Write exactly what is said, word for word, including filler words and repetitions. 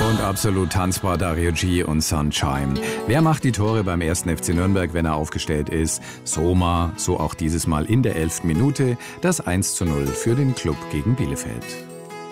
Und absolut tanzbar Dario G und Sunshine. Wer macht die Tore beim ersten F C Nürnberg, wenn er aufgestellt ist? Soma, so auch dieses Mal in der elften Minute, das eins zu null für den Klub gegen Bielefeld.